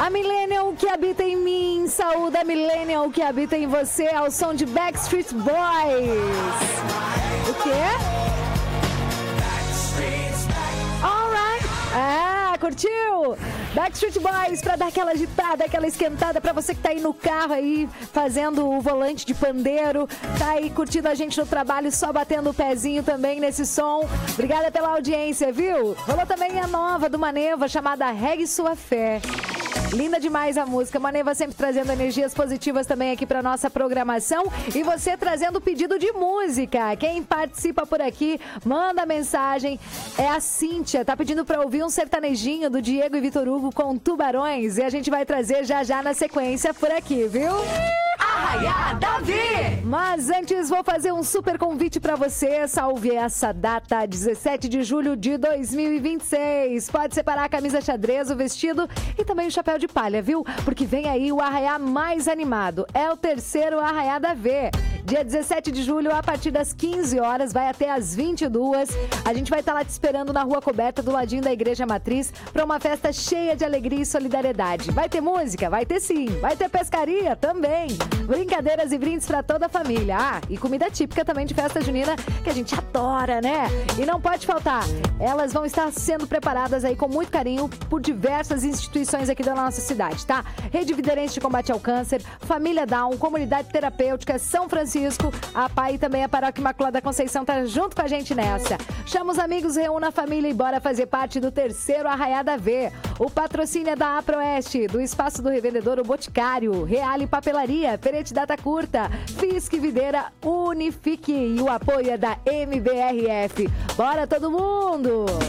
A Millennial que habita em mim, saúda a Millennial que habita em você, ao som de Backstreet Boys. O quê? Alright. Curtiu? Backstreet Boys pra dar aquela agitada, aquela esquentada pra você que tá aí no carro aí, fazendo o volante de pandeiro, tá aí curtindo a gente no trabalho, só batendo o pezinho também nesse som. Obrigada pela audiência, viu? Rolou também a nova do Maneva, chamada Regue Sua Fé. Linda demais a música. Maneva sempre trazendo energias positivas também aqui para nossa programação. E você trazendo pedido de música. Quem participa por aqui, manda mensagem. É a Cíntia. Tá pedindo para ouvir um sertanejinho do Diego e Vitor Hugo com Tubarões. E a gente vai trazer já na sequência por aqui, viu? Arraiá Davi! Mas antes vou fazer um super convite para você. Salve essa data, 17 de julho de 2026. Pode separar a camisa xadrez, o vestido e também o chapéu de palha, viu? Porque vem aí o arraiá mais animado. É o terceiro Arraiá da V. Dia 17 de julho, a partir das 15 horas, vai até às 22. A gente vai estar lá te esperando na Rua Coberta, do ladinho da Igreja Matriz, para uma festa cheia de alegria e solidariedade. Vai ter música? Vai ter sim. Vai ter pescaria? Também. Brincadeiras e brindes para toda a família. Ah, e comida típica também de festa junina, que a gente adora, né? E não pode faltar. Elas vão estar sendo preparadas aí com muito carinho por diversas instituições aqui da nossa cidade, tá? Rede Viderense de Combate ao Câncer, Família Down, Comunidade Terapêutica, São Francisco, a PAI e também a Paróquia Imaculada Conceição tá junto com a gente nessa. Chama os amigos, reúna a família e bora fazer parte do terceiro Arraiá da V. O patrocínio é da Aproeste, do Espaço do Revendedor O Boticário, Reale Papelaria, Perete Data Curta, Fisc Videira, Unifique e o apoio é da MBRF. Bora todo mundo!